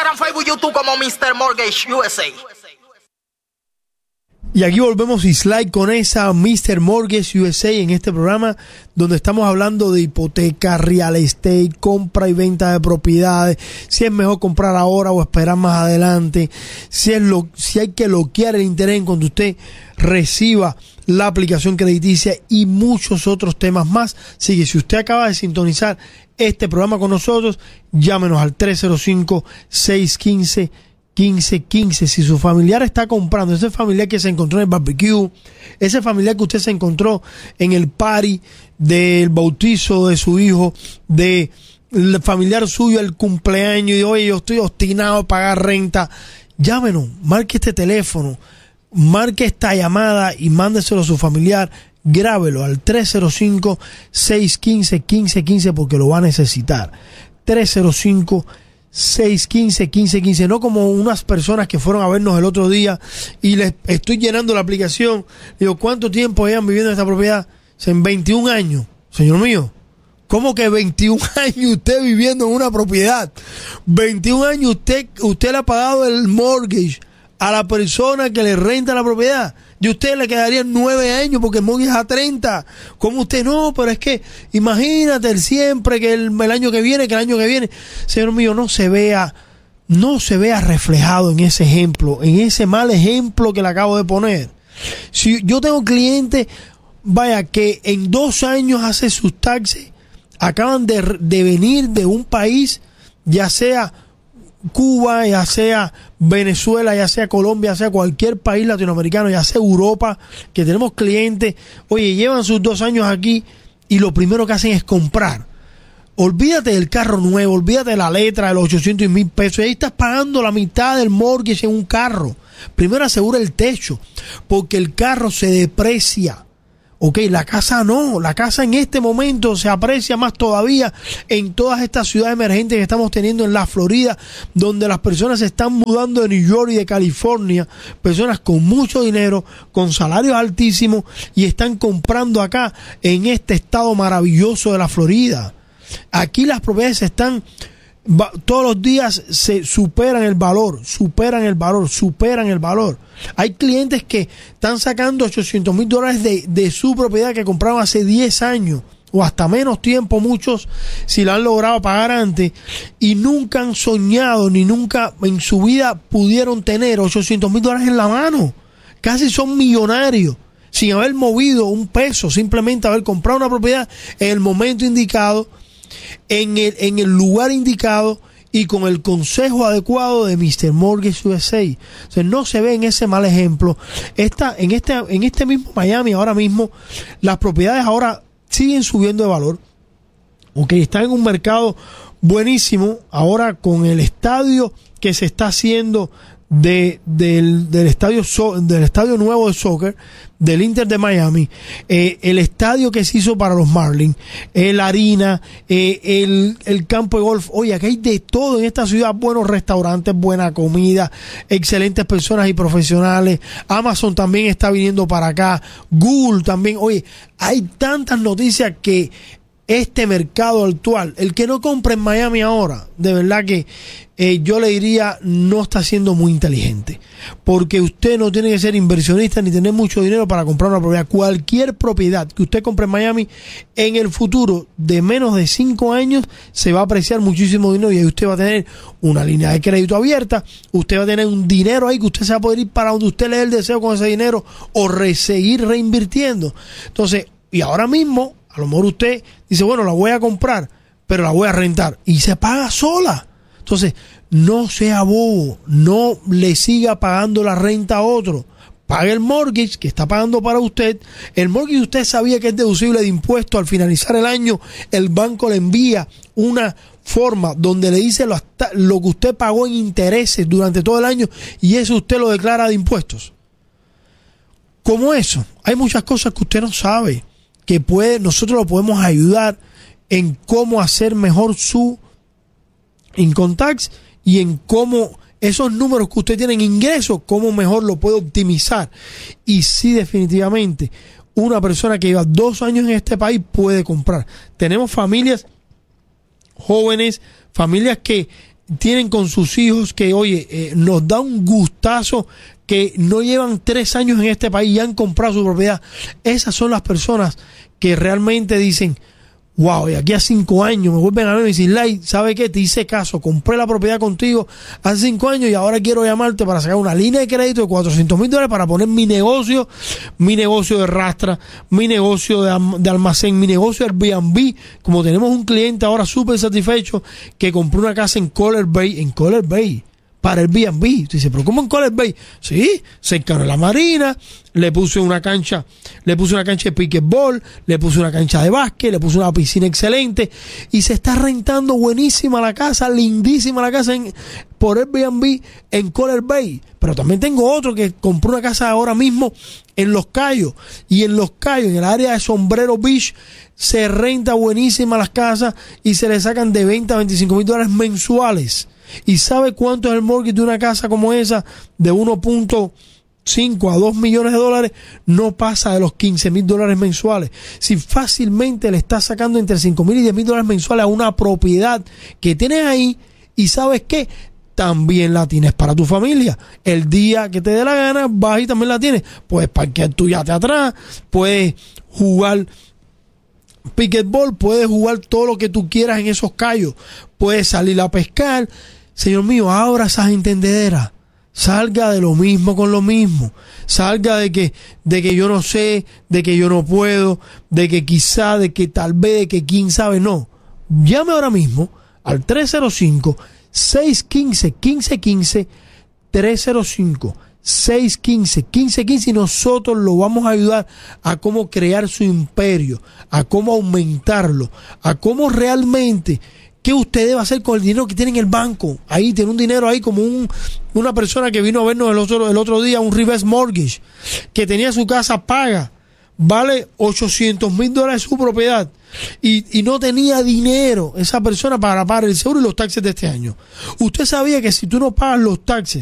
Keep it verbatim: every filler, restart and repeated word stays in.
Instagram, Facebook, YouTube como mister Mortgage U S A. Y aquí volvemos Islay con esa mister Mortgage U S A en este programa donde estamos hablando de hipoteca, real estate, compra y venta de propiedades, si es mejor comprar ahora o esperar más adelante, si es lo, si hay que bloquear el interés cuando usted reciba la aplicación crediticia y muchos otros temas más. Así que si usted acaba de sintonizar este programa con nosotros, llámenos al tres cero cinco, seis uno cinco, quince quince. Si su familiar está comprando, ese familiar que se encontró en el barbecue, ese familiar que usted se encontró en el party del bautizo de su hijo, de el familiar suyo, el cumpleaños, y oye, yo estoy obstinado a pagar renta, llámenos, marque este teléfono, marque esta llamada y mándeselo a su familiar, grábelo al tres cero cinco, seis uno cinco, quince quince porque lo va a necesitar. tres cero cinco, seis uno cinco, quince quince, no como unas personas que fueron a vernos el otro día y les estoy llenando la aplicación. Digo, ¿cuánto tiempo llevan viviendo en esta propiedad? En veintiún años. Señor mío, ¿cómo que veintiún años usted viviendo en una propiedad? veintiún años usted, usted le ha pagado el mortgage a la persona que le renta la propiedad. Y usted le quedarían nueve años porque el mortgage es a treinta. ¿Cómo usted no? Pero es que imagínate el siempre que el, el año que viene, que el año que viene. Señor mío, no se vea, no se vea reflejado en ese ejemplo, en ese mal ejemplo que le acabo de poner. Si yo tengo clientes, vaya, que en dos años hace sus taxes, acaban de, de venir de un país, ya sea Cuba, ya sea Venezuela, ya sea Colombia, ya sea cualquier país latinoamericano, ya sea Europa, que tenemos clientes, oye, llevan sus dos años aquí y lo primero que hacen es comprar. Olvídate del carro nuevo, olvídate de la letra de los ochocientos y mil pesos, y ahí estás pagando la mitad del mortgage en un carro. Primero asegura el techo, porque el carro se deprecia. Ok, la casa no, la casa en este momento se aprecia más todavía en todas estas ciudades emergentes que estamos teniendo en la Florida, donde las personas se están mudando de New York y de California, personas con mucho dinero, con salarios altísimos, y están comprando acá en este estado maravilloso de la Florida. Aquí las propiedades están, todos los días se superan el valor, superan el valor, superan el valor. Hay clientes que están sacando ochocientos mil dólares de, de su propiedad que compraron hace diez años o hasta menos tiempo, muchos si la han logrado pagar antes, y nunca han soñado ni nunca en su vida pudieron tener ochocientos mil dólares en la mano. Casi son millonarios sin haber movido un peso, simplemente haber comprado una propiedad en el momento indicado, en el, en el lugar indicado y con el consejo adecuado de mister Mortgage U S A. O sea, no se ve en ese mal ejemplo. Esta, en, este, en este mismo Miami, ahora mismo, las propiedades ahora siguen subiendo de valor. Okay, están en un mercado buenísimo. Ahora con el estadio que se está haciendo de, del, del, estadio so, del estadio nuevo de soccer del Inter de Miami, eh, el estadio que se hizo para los Marlins, eh, la harina, eh, el, el campo de golf. Oye, aquí hay de todo en esta ciudad, buenos restaurantes, buena comida, excelentes personas y profesionales. Amazon también está viniendo para acá, Google también. Oye, hay tantas noticias que este mercado actual, el que no compre en Miami ahora, de verdad que eh, yo le diría no está siendo muy inteligente, porque usted no tiene que ser inversionista ni tener mucho dinero para comprar una propiedad. Cualquier propiedad que usted compre en Miami en el futuro de menos de cinco años se va a apreciar muchísimo dinero, y ahí usted va a tener una línea de crédito abierta, usted va a tener un dinero ahí que usted se va a poder ir para donde usted le dé el deseo con ese dinero o re seguir reinvirtiendo. Entonces, y ahora mismo a lo mejor usted dice, bueno, la voy a comprar, pero la voy a rentar, y se paga sola. Entonces, no sea bobo, no le siga pagando la renta a otro. Pague el mortgage que está pagando para usted. El mortgage usted sabía que es deducible de impuestos. Al finalizar el año, el banco le envía una forma donde le dice lo, lo que usted pagó en intereses durante todo el año, y eso usted lo declara de impuestos. Como eso, hay muchas cosas que usted no sabe, que puede, nosotros lo podemos ayudar en cómo hacer mejor su income tax y en cómo esos números que usted tiene en ingresos, cómo mejor lo puede optimizar. Y sí, definitivamente, una persona que lleva dos años en este país puede comprar. Tenemos familias jóvenes, familias que tienen con sus hijos que, oye, eh, nos da un gustazo que no llevan tres años en este país y han comprado su propiedad. Esas son las personas que realmente dicen, wow, y aquí a cinco años me vuelven a ver y me dicen, Lai, ¿sabe qué? Te hice caso, compré la propiedad contigo hace cinco años y ahora quiero llamarte para sacar una línea de crédito de cuatrocientos mil dólares para poner mi negocio, mi negocio de rastra, mi negocio de, de almacén, mi negocio de Airbnb. Como tenemos un cliente ahora súper satisfecho que compró una casa en Color Bay, en Color Bay, para el Airbnb. Dice, pero ¿cómo en Color Bay? Sí, cerca de la marina, le puse una cancha, le puse una cancha de pickleball, le puse una cancha de básquet, le puse una piscina excelente y se está rentando buenísima la casa, lindísima la casa en, por Airbnb en Color Bay. Pero también tengo otro que compró una casa ahora mismo en Los Cayos, y en Los Cayos, en el área de Sombrero Beach, se renta buenísima las casas y se le sacan de veinte a veinticinco mil dólares mensuales. ¿Y sabe cuánto es el mortgage de una casa como esa? De uno punto cinco a dos millones de dólares. No pasa de los quince mil dólares mensuales. Si fácilmente le estás sacando entre cinco mil y diez mil dólares mensuales a una propiedad que tienes ahí, y ¿sabes qué? También la tienes para tu familia. El día que te dé la gana, vas y también la tienes. Puedes parquear tu yate atrás, puedes jugar pickleball, puedes jugar todo lo que tú quieras en esos cayos, puedes salir a pescar. Señor mío, abra esas entendederas, salga de lo mismo con lo mismo, salga de que, de que yo no sé, de que yo no puedo, de que quizá, de que tal vez, de que quién sabe. No, llame ahora mismo al tres cero cinco, seis uno cinco, uno cinco uno cinco, tres cero cinco, seis uno cinco, uno cinco uno cinco, y nosotros lo vamos a ayudar a cómo crear su imperio, a cómo aumentarlo, a cómo realmente qué usted debe hacer con el dinero que tiene en el banco. Ahí tiene un dinero ahí como un, una persona que vino a vernos el otro, el otro día, un reverse mortgage, que tenía su casa paga, vale ochocientos mil dólares su propiedad, y, y no tenía dinero esa persona para pagar el seguro y los taxes de este año. Usted sabía que si tú no pagas los taxes